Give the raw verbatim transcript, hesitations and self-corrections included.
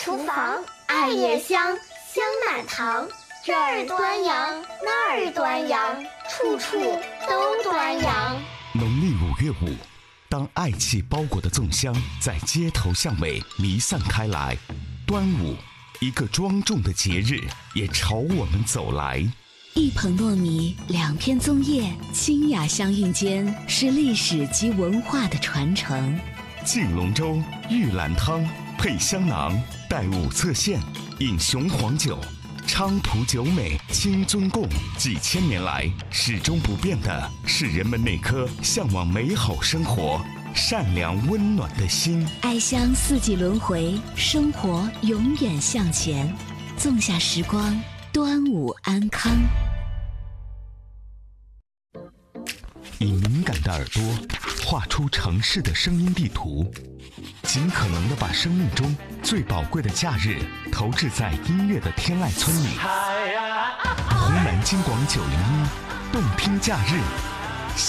厨房，爱夜香，香满堂。这儿端阳，那儿端阳，处处都端阳。 农历五月五，当爱气包裹的粽香在街头巷尾弥散开来，端午，一个庄重的节日也朝我们走来。 一捧糯米，两片粽叶，清雅相映间，是历史及文化的传承。 敬龙舟、玉兰汤，配香囊，带五色线，饮雄黄酒。菖蒲酒美，清尊贡，几千年来始终不变的是人们那颗向往美好生活、善良温暖的心。 爱香四季轮回，生活永远向前。粽下时光，端午安康。 以敏感的耳朵画出城市的声音地图，尽可能地把生命中最宝贵的假日投掷在音乐的天籁村里。湖南金广九零一，动听假日。